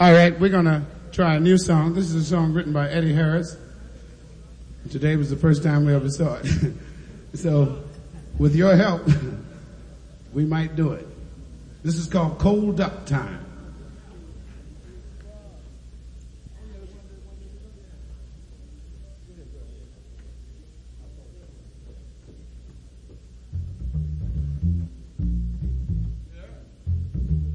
All right, we're going to try a new song. This is a song written by Eddie Harris. Today was the first time we ever saw it. So, with your help, we might do it. This is called Cold Duck Time.